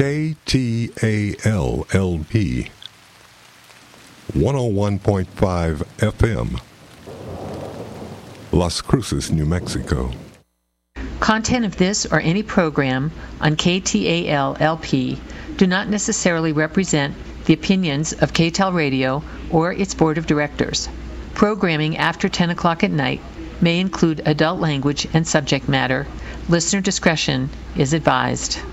KTAL-LP 101.5 FM, Las Cruces, New Mexico. Content of this or any program on KTAL-LP do not necessarily represent the opinions of KTAL Radio or its board of directors. Programming after 10 o'clock at night may include adult language and subject matter. Listener discretion is advised.